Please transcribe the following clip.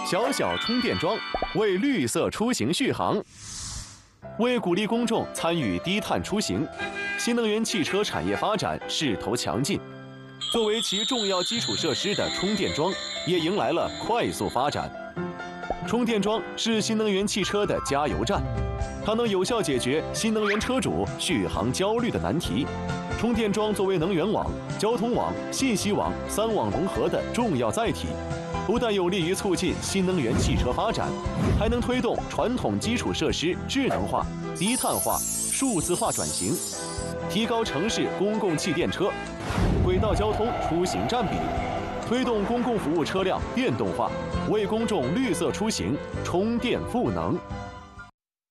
小小充电桩为绿色出行续航。为鼓励公众参与低碳出行，新能源汽车产业发展势头强劲。作为其重要基础设施的充电桩，也迎来了快速发展。充电桩是新能源汽车的加油站，它能有效解决新能源车主续航焦虑的难题。充电桩作为能源网、交通网、信息网3网融合的重要载体，不但有利于促进新能源汽车发展，还能推动传统基础设施智能化、低碳化、数字化转型，提高城市公共汽电车、轨道交通出行占比，推动公共服务车辆电动化，为公众绿色出行充电赋能。